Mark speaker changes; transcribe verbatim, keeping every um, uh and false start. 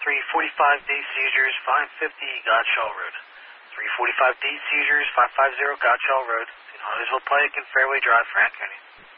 Speaker 1: three forty-five day seizures, five fifty Gottschall Road. three forty-five day seizures, five fifty Gottschall Road, Saint Huntersville Pike and Fairway Drive, Frank County.